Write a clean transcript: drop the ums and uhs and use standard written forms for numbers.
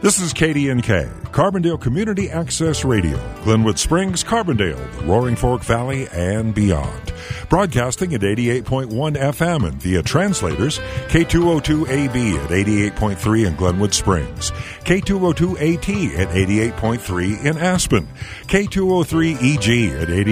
This is KDNK, Carbondale Community Access Radio, Glenwood Springs, Carbondale, the Roaring Fork Valley, and beyond. Broadcasting at 88.1 FM and via translators, K202AB at 88.3 in Glenwood Springs, K202AT at 88.3 in Aspen, K203EG at 88.